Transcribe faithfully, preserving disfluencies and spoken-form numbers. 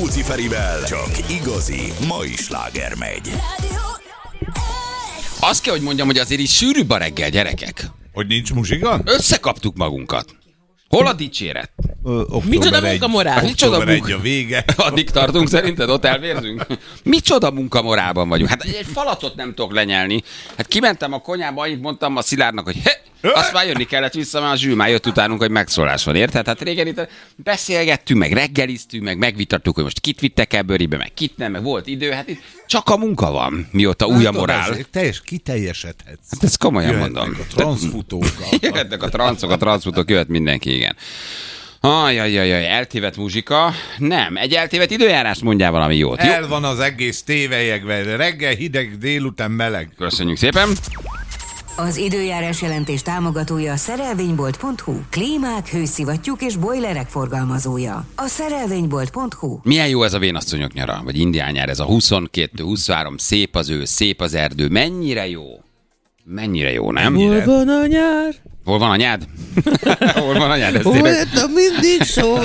Púci Ferivel csak igazi mai sláger megy. Azt kell, hogy mondjam, hogy azért is sűrűbb a reggel, gyerekek. Hogy nincs muzsika? Összekaptuk magunkat. Hol a dicséret? Micsoda munkamorál? Micsoda Október munka... egy a vége. Addig tartunk szerinted? Ott elvérzünk? Micsoda munkamorálban vagyunk? Hát egy falatot nem tudok lenyelni. Hát kimentem a konyhába, annyit mondtam a Szilárdnak, hogy he, azt már jönni kellett vissza, mert a Zsül már jött utánunk, hogy megszólás van, érted? Hát régen itt beszélgettünk, meg reggeliztünk, meg megvitattuk, hogy most kit vittek el bőribe, meg kit nem, meg volt idő. Hát itt csak a munka van, mióta új a morál. Teljes, kiteljesedhetsz. Hát ezt komolyan Jöhetnek mondom. a transzfutókkal. Jöhetnek a transzok, a transzfutók, jöhet mindenki, igen. Ajajajaj, eltévedt muzsika. Nem, egy eltévedt időjárás, mondjál valami jót. Jó? El van az egész tévelyekben. Reggel hideg, délután meleg. Köszönjük szépen. Az időjárás jelentés támogatója a szerelvénybolt pont hu. Klímák, hőszivattyúk és bojlerek forgalmazója. A szerelvénybolt pont hu. Milyen jó ez a vénasszonyok nyara, vagy indián nyár, ez a huszonkettő huszonhárom, szép az ősz, szép az erdő. Mennyire jó? Mennyire jó, nem? Hol van a nyár? Hol van anyád? Hol van anyád? Ez Hol tényleg... mindig szó.